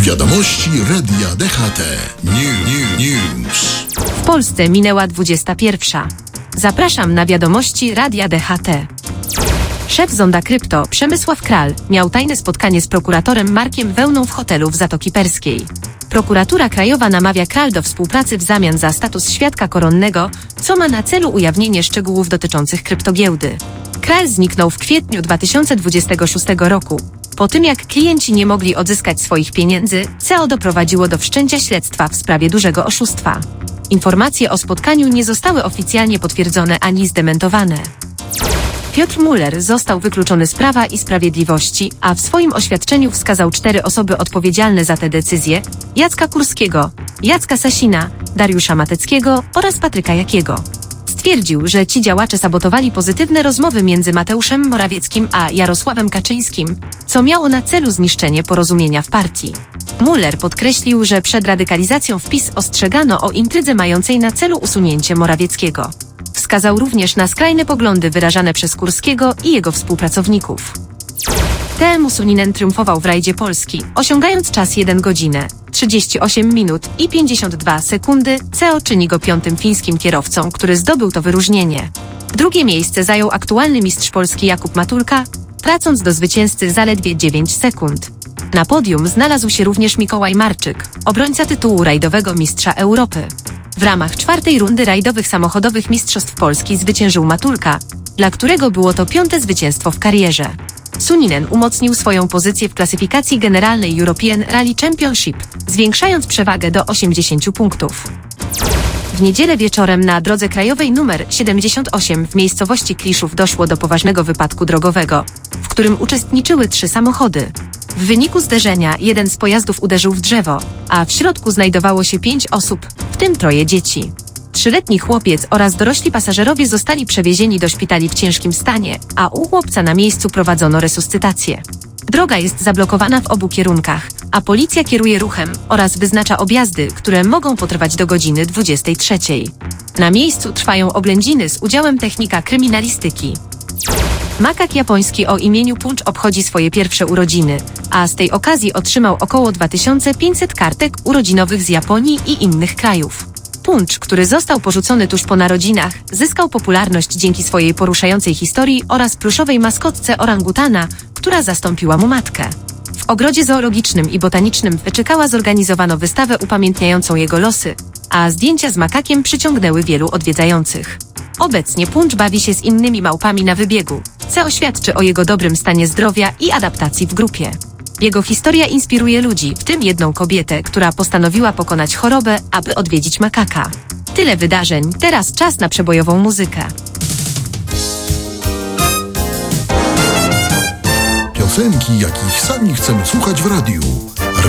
Wiadomości Radia DHT. News. W Polsce minęła 21. Zapraszam na wiadomości Radia DHT. Szef Zonda Krypto, Przemysław Kral, miał tajne spotkanie z prokuratorem Markiem Wełną w hotelu w Zatoki Perskiej. Prokuratura Krajowa namawia Kral do współpracy w zamian za status świadka koronnego, co ma na celu ujawnienie szczegółów dotyczących kryptogiełdy. Kral zniknął w kwietniu 2026 roku. Po tym jak klienci nie mogli odzyskać swoich pieniędzy, CEO doprowadziło do wszczęcia śledztwa w sprawie dużego oszustwa. Informacje o spotkaniu nie zostały oficjalnie potwierdzone ani zdementowane. Piotr Müller został wykluczony z Prawa i Sprawiedliwości, a w swoim oświadczeniu wskazał 4 osoby odpowiedzialne za tę decyzję: Jacka Kurskiego, Jacka Sasina, Dariusza Mateckiego oraz Patryka Jakiego. Stwierdził, że ci działacze sabotowali pozytywne rozmowy między Mateuszem Morawieckim a Jarosławem Kaczyńskim, co miało na celu zniszczenie porozumienia w partii. Müller podkreślił, że przed radykalizacją w PiS ostrzegano o intrydze mającej na celu usunięcie Morawieckiego. Wskazał również na skrajne poglądy wyrażane przez Kurskiego i jego współpracowników. TM Suninen triumfował w rajdzie Polski, osiągając czas 1 godzinę, 38 minut i 52 sekundy, co czyni go 5. fińskim kierowcą, który zdobył to wyróżnienie. Drugie miejsce zajął aktualny mistrz Polski Jakub Matulka, tracąc do zwycięzcy zaledwie 9 sekund. Na podium znalazł się również Mikołaj Marczyk, obrońca tytułu rajdowego mistrza Europy. W ramach 4. rundy rajdowych samochodowych Mistrzostw Polski zwyciężył Matulka, dla którego było to 5. zwycięstwo w karierze. Suninen umocnił swoją pozycję w klasyfikacji generalnej European Rally Championship, zwiększając przewagę do 80 punktów. W niedzielę wieczorem na drodze krajowej nr 78 w miejscowości Kliszów doszło do poważnego wypadku drogowego, w którym uczestniczyły 3 samochody. W wyniku zderzenia jeden z pojazdów uderzył w drzewo, a w środku znajdowało się 5 osób, w tym 3 dzieci. 3-letni chłopiec oraz dorośli pasażerowie zostali przewiezieni do szpitali w ciężkim stanie, a u chłopca na miejscu prowadzono resuscytację. Droga jest zablokowana w obu kierunkach, a policja kieruje ruchem oraz wyznacza objazdy, które mogą potrwać do godziny 23. Na miejscu trwają oględziny z udziałem technika kryminalistyki. Makak japoński o imieniu Punch obchodzi swoje pierwsze urodziny, a z tej okazji otrzymał około 2500 kartek urodzinowych z Japonii i innych krajów. Punch, który został porzucony tuż po narodzinach, zyskał popularność dzięki swojej poruszającej historii oraz pluszowej maskotce orangutana, która zastąpiła mu matkę. W ogrodzie zoologicznym i botanicznym w Eczykała zorganizowano wystawę upamiętniającą jego losy, a zdjęcia z makakiem przyciągnęły wielu odwiedzających. Obecnie Punch bawi się z innymi małpami na wybiegu, co świadczy o jego dobrym stanie zdrowia i adaptacji w grupie. Jego historia inspiruje ludzi, w tym jedną kobietę, która postanowiła pokonać chorobę, aby odwiedzić makaka. Tyle wydarzeń, teraz czas na przebojową muzykę. Piosenki, jakich sami chcemy słuchać w radiu.